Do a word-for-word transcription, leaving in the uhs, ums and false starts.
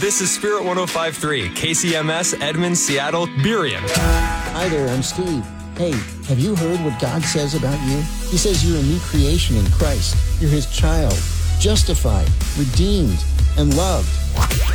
This is Spirit one oh five point three, K C M S, Edmond, Seattle, Burien. Hi there, I'm Steve. Hey, have you heard what God says about you? He says you're a new creation in Christ. You're His child, justified, redeemed, and loved.